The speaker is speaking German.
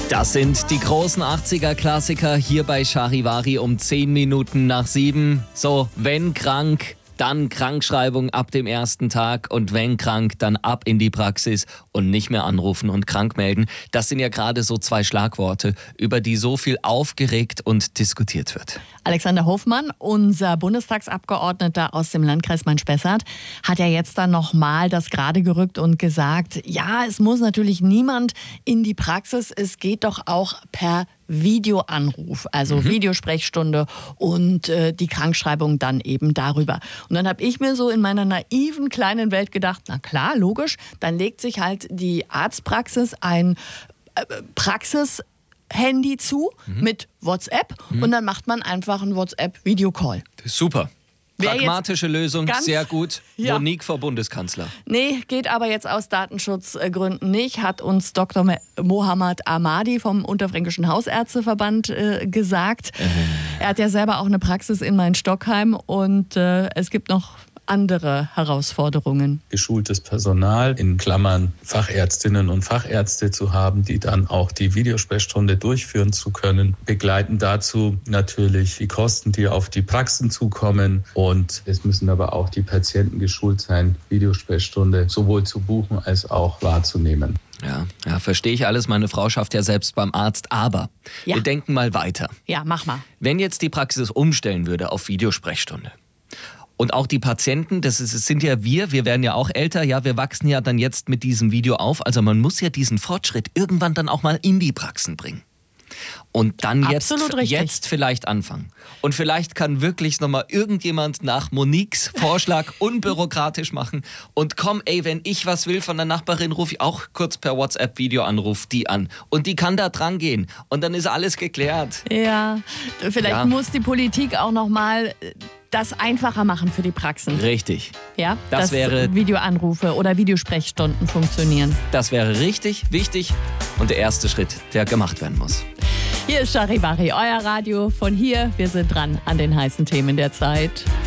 Das sind die großen 80er-Klassiker hier bei Charivari um 10 Minuten nach 7. So, wenn krank, dann Krankschreibung ab dem ersten Tag und wenn krank, dann ab in die Praxis und nicht mehr anrufen und krank melden. Das sind ja gerade so zwei Schlagworte, über die so viel aufgeregt und diskutiert wird. Alexander Hofmann, unser Bundestagsabgeordneter aus dem Landkreis Main-Spessart, hat ja jetzt dann nochmal das gerade gerückt und gesagt, ja, es muss natürlich niemand in die Praxis, es geht doch auch per Videoanruf, also Videosprechstunde und die Krankschreibung dann eben darüber. Und dann habe ich mir so in meiner naiven kleinen Welt gedacht, na klar, logisch, dann legt sich halt die Arztpraxis ein Praxis-Handy zu mit WhatsApp und dann macht man einfach einen WhatsApp-Videocall. Super. Pragmatische Lösung, sehr gut. Ja. Monique vor Bundeskanzler. Nee, geht aber jetzt aus Datenschutzgründen nicht, hat uns Dr. Mohammad Ahmadi vom Unterfränkischen Hausärzteverband gesagt. Er hat ja selber auch eine Praxis in Main-Stockheim und es gibt noch andere Herausforderungen. Geschultes Personal, in Klammern Fachärztinnen und Fachärzte zu haben, die dann auch die Videosprechstunde durchführen zu können. Begleiten dazu natürlich die Kosten, die auf die Praxen zukommen. Und es müssen aber auch die Patienten geschult sein, Videosprechstunde sowohl zu buchen als auch wahrzunehmen. Ja, verstehe ich alles. Meine Frau schafft ja selbst beim Arzt. Aber wir denken mal weiter. Ja, mach mal. Wenn jetzt die Praxis umstellen würde auf Videosprechstunde, und auch die Patienten, sind ja wir werden ja auch älter, ja, wir wachsen ja dann jetzt mit diesem Video auf. Also man muss ja diesen Fortschritt irgendwann dann auch mal in die Praxen bringen. Und dann jetzt vielleicht anfangen. Und vielleicht kann wirklich nochmal irgendjemand nach Moniques Vorschlag unbürokratisch machen. Und komm, wenn ich was will von der Nachbarin, rufe ich auch kurz per WhatsApp-Videoanruf die an. Und die kann da dran gehen. Und dann ist alles geklärt. Ja, vielleicht muss die Politik auch nochmal das einfacher machen für die Praxen. Richtig. Ja, das wäre Videoanrufe oder Videosprechstunden funktionieren. Das wäre richtig wichtig und der erste Schritt, der gemacht werden muss. Hier ist Charivari, euer Radio von hier. Wir sind dran an den heißen Themen der Zeit.